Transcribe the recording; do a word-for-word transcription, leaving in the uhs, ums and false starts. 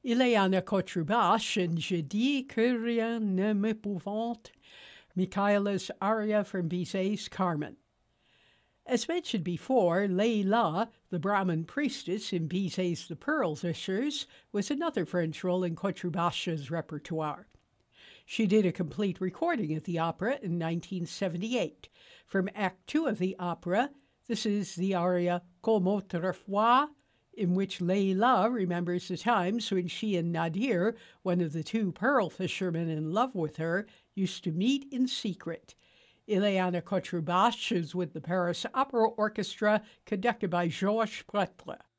Ileana Kotrubash and Je dis que rien ne m'épouvante, Michaela's aria from Bizet's Carmen. As mentioned before, Leila, the Brahmin priestess in Bizet's The Pearl Fishers, was another French role in Kotrubash's repertoire. She did a complete recording at the opera in nineteen seventy-eight. From Act Two of the opera, this is the aria Comme autrefois, in which Leila remembers the times when she and Nadir, one of the two pearl fishermen in love with her, used to meet in secret. Ileana Kotrubash is with the Paris Opera Orchestra, conducted by Georges Pretre.